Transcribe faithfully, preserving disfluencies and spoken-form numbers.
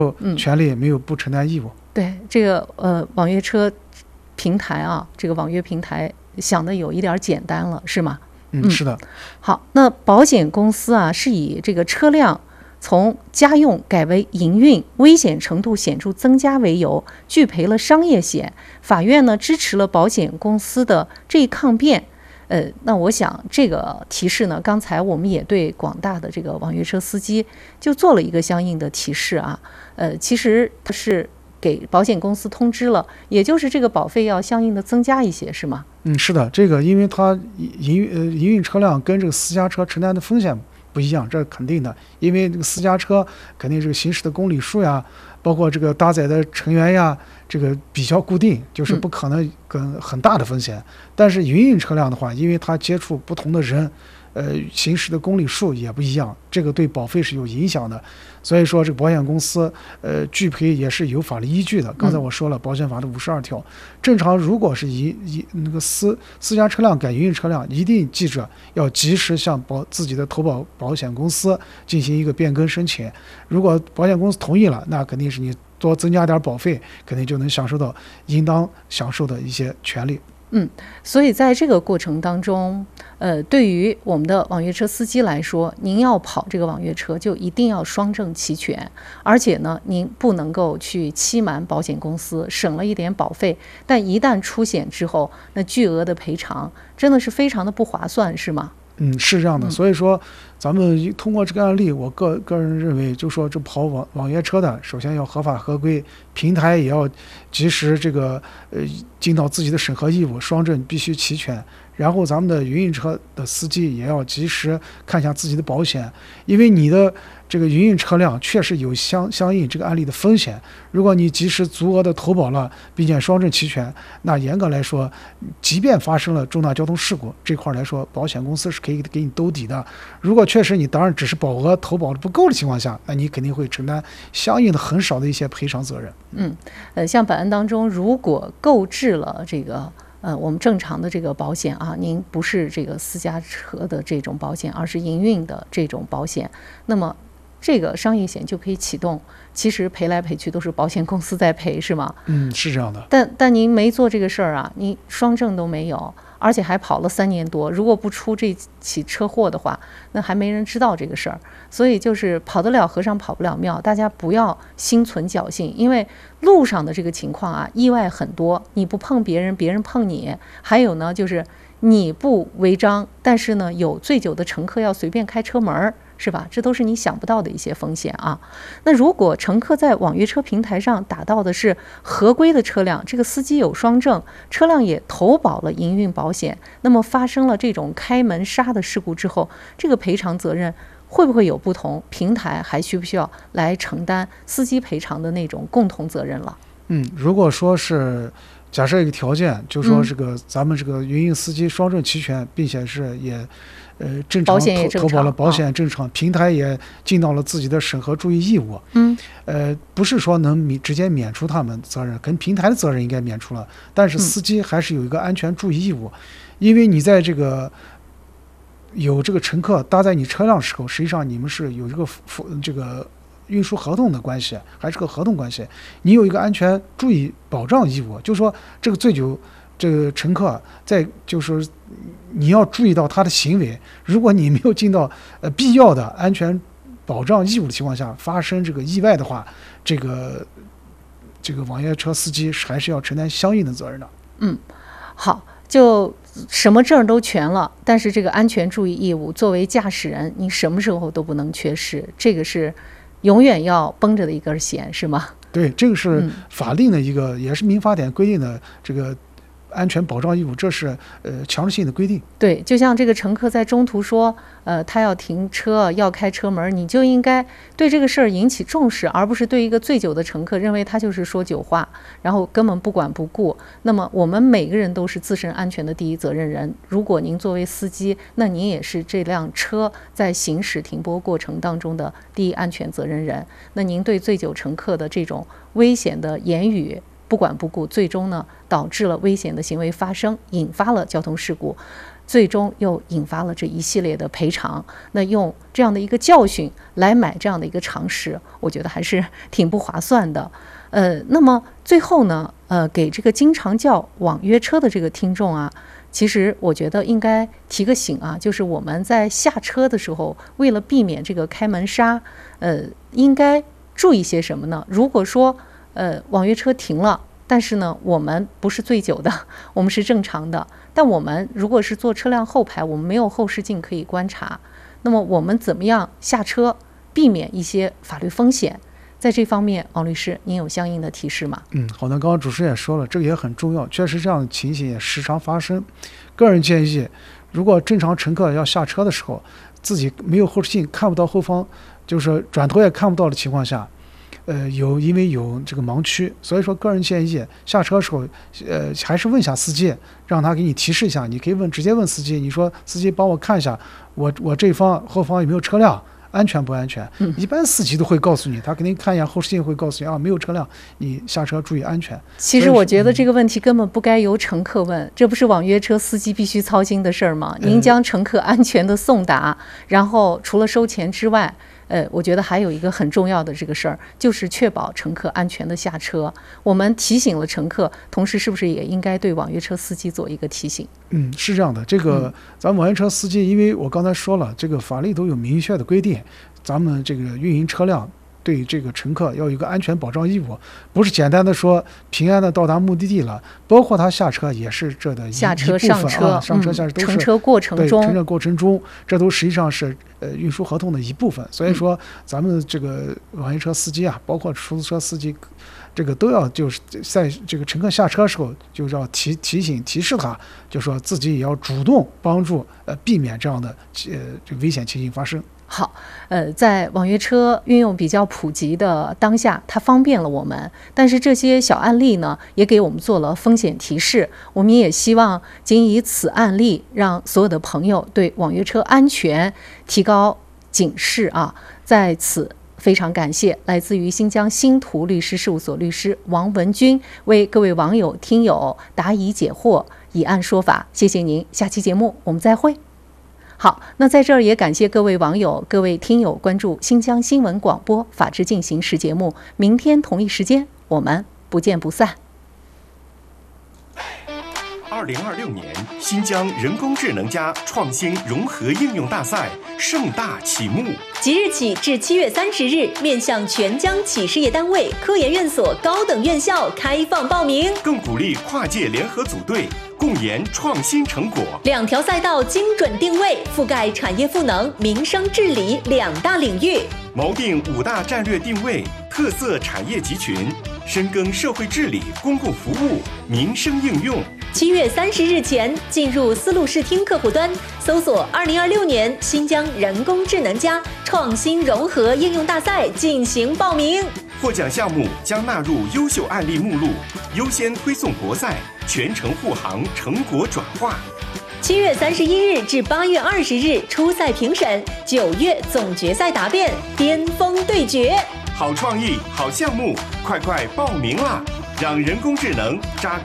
嗯， 权利没有不承担义务。 对，这个呃网约车平台啊，这个网约平台想的有一点简单了，是吗？ 嗯，是的。 好，那保险公司啊是以这个车辆从家用改为营运，危险程度显著增加为由，拒赔了商业险。法院呢支持了保险公司的这一抗辩。呃，那我想这个提示呢，刚才我们也对广大的这个网约车司机就做了一个相应的提示啊。呃，其实它是给保险公司通知了，也就是这个保费要相应的增加一些，是吗？ 嗯，是的，这个因为它营运呃营运车辆跟这个私家车承担的风险不一样，这是肯定的。因为这个私家车肯定这个行驶的公里数呀，包括这个搭载的成员呀，这个比较固定，就是不可能跟很大的风险。嗯、但是营运车辆的话，因为它接触不同的人，呃，行驶的公里数也不一样，这个对保费是有影响的。所以说，这个保险公司呃拒赔也是有法律依据的。刚才我说了，保险法的五十二条，正常如果是以以那个私私家车辆改营运车辆，一定记着要及时向保自己的投保保险公司进行一个变更申请。如果保险公司同意了，那肯定是你多增加点保费，肯定就能享受到应当享受的一些权利。 嗯，所以在这个过程当中，呃，对于我们的网约车司机来说，您要跑这个网约车，就一定要双证齐全，而且呢，您不能够去欺瞒保险公司，省了一点保费，但一旦出险之后，那巨额的赔偿真的是非常的不划算，是吗？ 嗯，是这样的。所以说，咱们通过这个案例，我个个人认为，就说这跑网网约车的，首先要合法合规，平台也要及时这个呃尽到自己的审核义务，双证必须齐全。然后咱们的营运车的司机也要及时看一下自己的保险，因为你的这个营运车辆确实有相相应这个案例的风险。如果你及时足额的投保了，并且双证齐全，那严格来说，即便发生了重大交通事故这块来说，保险公司是可以给你兜底的。如果确实你当然只是保额投保的不够的情况下，那你肯定会承担相应的很少的一些赔偿责任。 嗯，呃，像本案当中，如果购置了这个。呃，我们正常的这个保险啊，您不是这个私家车的这种保险，而是营运的这种保险，那么这个商业险就可以启动。其实赔来赔去都是保险公司在赔，是吗？ 嗯，是这样的。 但但您没做这个事儿啊，你双证都没有，而且还跑了三年多。如果不出这起车祸的话，那还没人知道这个事儿。所以就是跑得了和尚跑不了庙，大家不要心存侥幸，因为路上的这个情况啊，意外很多。你不碰别人，别人碰你。还有呢，就是你不违章，但是呢，有醉酒的乘客要随便开车门，是吧？这都是你想不到的一些风险啊。那如果乘客在网约车平台上打到的是合规的车辆，这个司机有双证，车辆也投保了营运保险，那么发生了这种开门杀的事故之后，这个赔偿责任会不会有不同？平台还需不需要来承担司机赔偿的那种共同责任了？ 嗯，如果说是假设一个条件，就说这个咱们这个营运司机双证齐全，并且是也呃正常投投保了保险正常，平台也尽到了自己的审核注意义务。 嗯， 呃，不是说能免直接免除他们责任，跟平台的责任应该免除了，但是司机还是有一个安全注意义务，因为你在这个有这个乘客搭载你车辆的时候，实际上你们是有这个这个运输合同的关系，还是个合同关系，你有一个安全注意保障义务，就是说这个醉酒这个乘客在就是你要注意到他的行为，如果你没有尽到呃必要的安全保障义务的情况下，发生这个意外的话，这个这个网约车司机还是要承担相应的责任的。 嗯，好，就什么证都全了，但是这个安全注意义务，作为驾驶人，你什么时候都不能缺失，这个是永远要绷着的一根弦，是吗？ 对，这个是法令的一个，嗯、也是民法典规定的这个安全保障义务，这是呃强制性的规定。 对，就像这个乘客在中途说，呃，他要停车，要开车门，你就应该对这个事儿引起重视，而不是对一个醉酒的乘客认为他就是说酒话，然后根本不管不顾。那么我们每个人都是自身安全的第一责任人。如果您作为司机，那您也是这辆车在行驶停泊过程当中的第一安全责任人。那您对醉酒乘客的这种危险的言语不管不顾，最终呢导致了危险的行为发生，引发了交通事故。 最终又引发了这一系列的赔偿。那用这样的一个教训来买这样的一个常识，我觉得还是挺不划算的。呃，那么最后呢，呃，给这个经常叫网约车的这个听众啊，其实我觉得应该提个醒啊，就是我们在下车的时候，为了避免这个开门杀，呃，应该注意些什么呢？如果说呃网约车停了，但是呢，我们不是醉酒的，我们是正常的。但我们如果是坐车辆后排，我们没有后视镜可以观察，那么我们怎么样下车，避免一些法律风险？在这方面，王律师，您有相应的提示吗？ 嗯，好的，刚刚主持人也说了，这个也很重要，确实这样的情形也时常发生。个人建议，如果正常乘客要下车的时候，自己没有后视镜，看不到后方，就是转头也看不到的情况下，呃，有因为有这个盲区，所以说个人建议下车的时候，呃，还是问一下司机，让他给你提示一下。你可以问，直接问司机，你说司机帮我看一下，我我这方后方有没有车辆，安全不安全？ 嗯， 一般司机都会告诉你，他肯定看一下后视镜会告诉你啊，没有车辆，你下车注意安全。 其实我觉得这个问题根本不该由乘客问，这不是网约车司机必须操心的事儿吗？您将乘客安全的送达，然后除了收钱之外，呃，我觉得还有一个很重要的这个事儿，就是确保乘客安全的下车。我们提醒了乘客，同时是不是也应该对网约车司机做一个提醒？ 嗯，是这样的，这个咱们网约车司机，因为我刚才说了，这个法律都有明确的规定，咱们这个运营车辆对这个乘客要有一个安全保障义务，不是简单的说平安的到达目的地了，包括他下车也是这的一下车、 一部分上车、 啊，上车下车都是乘车过程对中， 乘车过程中，这都实际上是呃运输合同的一部分。所以说，咱们这个网约车司机啊，包括出租车司机，这个都要就是在这个乘客下车的时候，就是要提提醒提示他，就说自己也要主动帮助呃避免这样的呃这个危险情形发生。 好，呃，在网约车运用比较普及的当下，它方便了我们，但是这些小案例呢，也给我们做了风险提示。我们也希望仅以此案例，让所有的朋友对网约车安全提高警示啊！在此非常感谢来自于新疆新图律师事务所律师王文军为各位网友听友答疑解惑，以案说法。谢谢您，下期节目我们再会。好，那在这儿也感谢各位网友、各位听友关注新疆新闻广播《法治进行时》节目。明天同一时间，我们不见不散。 二零二六年新疆人工智能加创新融合应用大赛盛大启幕， 即日起至七月三十日，面向全疆企事业单位、科研院所、高等院校开放报名， 更鼓励跨界联合组队，共研创新成果。 两条赛道精准定位，覆盖产业赋能、民生治理两大领域， 锚定五大战略定位、特色产业集群，深耕社会治理、公共服务、民生应用。 七月三十日前，进入思路视听客户端，搜索二零二六年新疆人工智能加创新融合应用大赛进行报名。 获奖项目将纳入优秀案例目录，优先推送国赛，全程护航成果转化。 七月三十一日至八月二十日初赛评审，九月总决赛答辩，巅峰对决。 好创意，好项目，快快报名啦！让人工智能扎